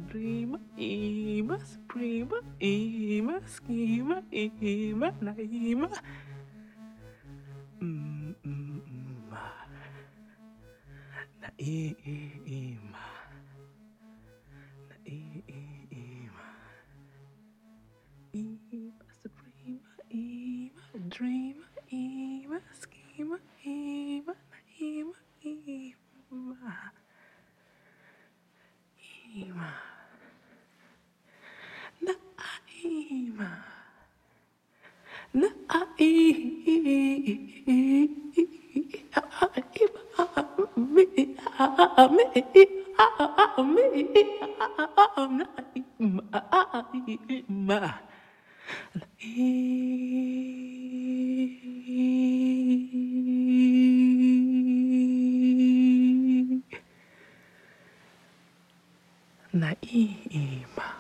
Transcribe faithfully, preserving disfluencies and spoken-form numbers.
dreamer, Ima, suprema, Ima, schema, Ima, naima. Mm, mm, mm, naima, naima. Ima, suprema, Ima, dreamer, Ima, schema, Ima, naima, Ima. Ima. Naima. Naima. Naima.